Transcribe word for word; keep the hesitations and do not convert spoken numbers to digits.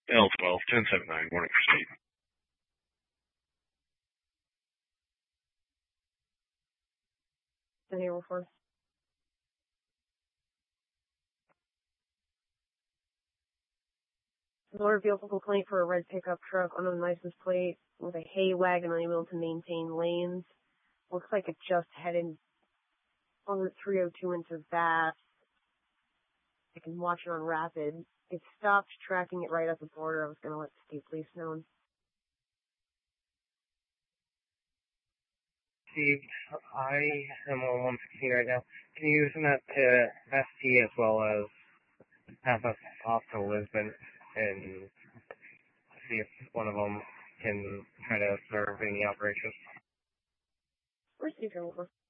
L twelve, ten seven nine, morning proceed. Ten eight four. Motor vehicle complaint for a red pickup truck on a license plate with a hay wagon unable to maintain lanes. Looks like it just headed on Route three oh two into Bath. I can watch it on Rapid. It stopped tracking it right at the border. I was going to let the state police know. Steve, I am on one sixteen right now. Can you use that to S T as well as pass us off to Lisbon and see if one of them can try to serve any operations? Where's Steve over?